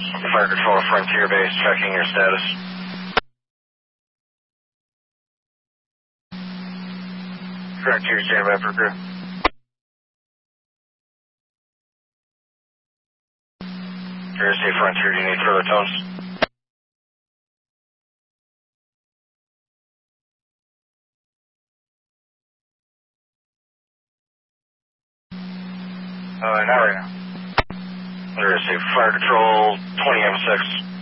Fire Control to Frontier Base, checking your status. Frontier, stand by for crew. Jersey, Frontier, do you need further tones? Not right now. Jersey, Fire Control, 20 M6.